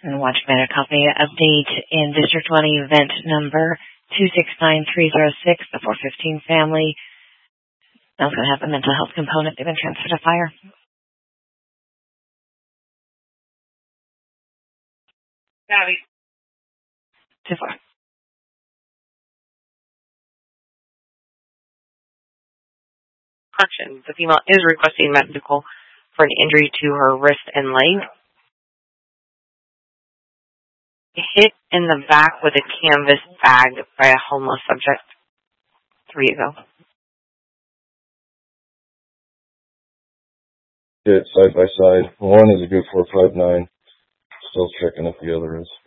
And watch matter copy update in District 20 event number 269306, the 415 family. That's going to have a mental health component. They've been transferred to fire. Gabby. 2-4. Correction. The female is requesting medical for an injury to her wrist and leg. Hit in the back with a canvas bag by a homeless subject 3 years ago. Hit side by side. One is a good 459. Still checking if the other is.